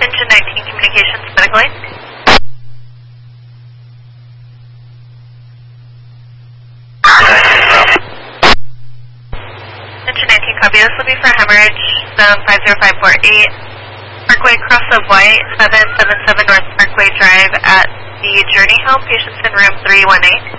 Engine 19 Communications, medical aid. Engine 19, copy. This will be for hemorrhage, zone 50548, Parkway, Cross of White, 777 North Parkway Drive at the Journey Home. Patients in room 318.